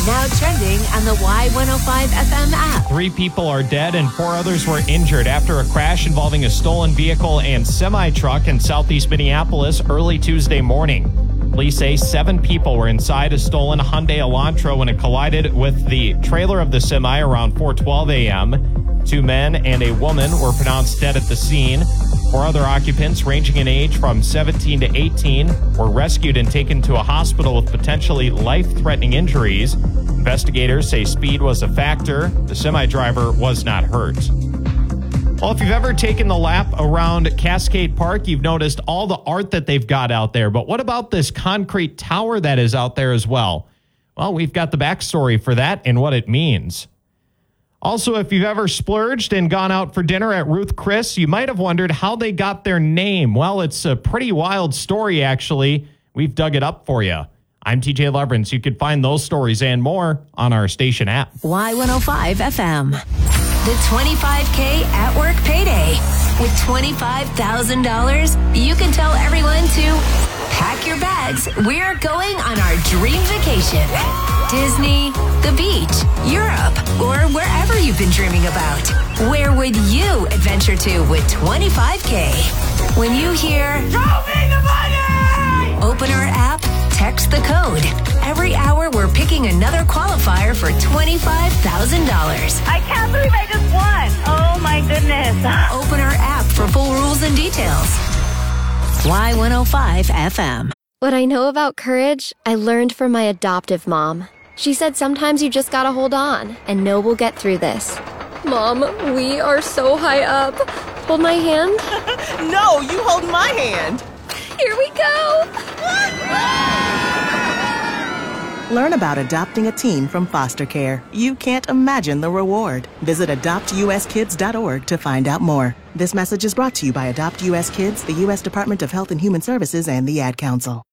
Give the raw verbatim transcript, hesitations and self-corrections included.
Now trending on the Y one oh five F M app. Three people are dead and four others were injured after a crash involving a stolen vehicle and semi-truck in southeast Minneapolis early Tuesday morning. Police say seven people were inside a stolen Hyundai Elantra when it collided with the trailer of the semi around four twelve a.m. Two men and a woman were pronounced dead at the scene. Four other occupants, ranging in age from seventeen to eighteen, were rescued and taken to a hospital with potentially life-threatening injuries. Investigators say speed was a factor. The semi-driver was not hurt. Well, if you've ever taken the lap around Cascade Park, you've noticed all the art that they've got out there. But what about this concrete tower that is out there as well? Well, we've got the backstory for that and what it means. Also, if you've ever splurged and gone out for dinner at Ruth Chris, you might have wondered how they got their name. Well, it's a pretty wild story, actually. We've dug it up for you. I'm T J Leverance. You can find those stories and more on our station app. Y one oh five F M. The twenty-five K at work payday. With twenty-five thousand dollars, you can tell everyone to pack your bags. We're going on our dream vacation. Disney, the beach, Europe, or wherever you've been dreaming about. Where would you adventure to with twenty-five K? When you hear, "Show me the money!" Open our app, text the code. Every hour, we're picking another qualifier for twenty-five thousand dollars. I can't believe I just won. Oh, my goodness. Open our app for full rules and details. Y one oh five F M. What I know about courage, I learned from my adoptive mom. She said sometimes you just gotta hold on and know we'll get through this. Mom, we are so high up. Hold my hand. No, you hold my hand. Here we go. Learn about adopting a teen from foster care. You can't imagine the reward. Visit adopt U S kids dot org to find out more. This message is brought to you by Adopt U S Kids, the U S Department of Health and Human Services, and the Ad Council.